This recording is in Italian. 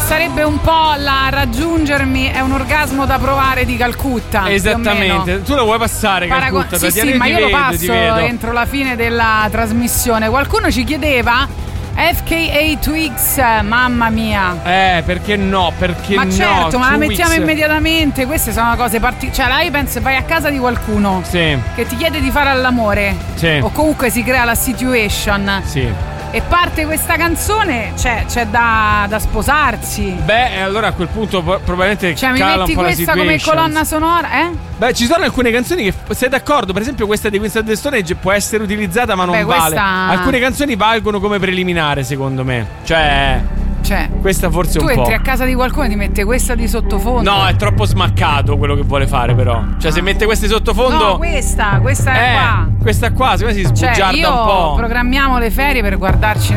sarebbe un po' la raggiungermi è un orgasmo da provare di Calcutta. Esattamente. Tu lo vuoi passare Calcutta? Sì, ma io lo passo entro la fine della trasmissione. Qualcuno ci chiedeva FKA Twigs, mamma mia. Perché no? Perché ma no? certo, ma la Twix. mettiamo immediatamente. Queste sono cose cioè là io penso vai a casa di qualcuno che ti chiede di fare all'amore, o comunque si crea la situation, e parte questa canzone, c'è da sposarsi. Beh, allora a quel punto probabilmente cioè mi cala metti un po' questa la come colonna sonora, Beh, ci sono alcune canzoni che sei d'accordo, per esempio questa di Queen's of the Stone Age può essere utilizzata ma non vale. Alcune canzoni valgono come preliminare, secondo me. Cioè questa forse un po'. Tu entri a casa di qualcuno e ti mette questa di sottofondo. No, è troppo smaccato quello che vuole fare, però. Cioè, se mette questa di sottofondo. No, questa è qua. Questa qua, secondo me si sbugiarda un po'. Programmiamo le ferie per guardarci